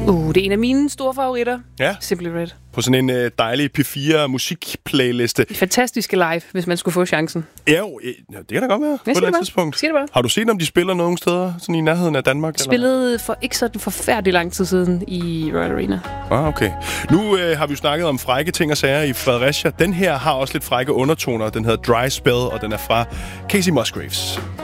Det er en af mine store favoritter. Ja. Simply Red. På sådan en dejlig P4 musikplayliste. Fantastiske live, hvis man skulle få chancen. Ja, det kan da godt være. På et eller andet tidspunkt. Sig det bare. Har du set, om de spiller nogen steder sådan i nærheden af Danmark? Spillede for ikke sådan forfærdelig lang tid siden i Royal Arena. Okay. Nu har vi jo snakket om frække ting og sager i Fredericia. Den her har også lidt frække undertoner. Den hedder Dry Spell, og den er fra Casey Musgraves.